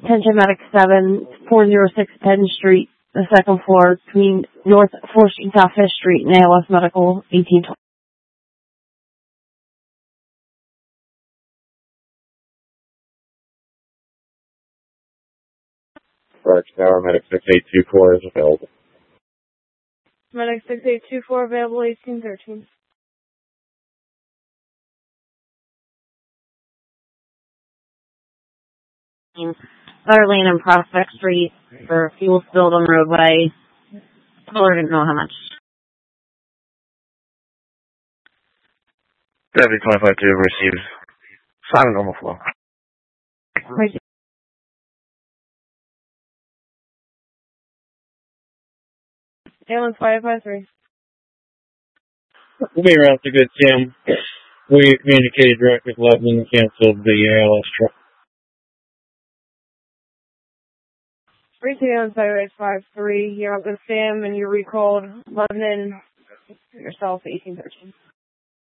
Attention Medic 7, 406 Penn Street, the second floor, between North 4th Street and South 5th Street, and ALS Medical, 1820. Rex Tower, Medic 6824 is available. Medic 6824 available, 1813. Butter Lane and Prospect Street for fuel spilled on roadway. Caller didn't know how much. Deputy 252 receives silent normal flow. Ambulance 553. We'll be around to good Tim. We communicated directly with Lebanon and canceled the ALS truck. 32 on Sideways 53. You're up with Sam and you recalled Lebanon yourself, 1813.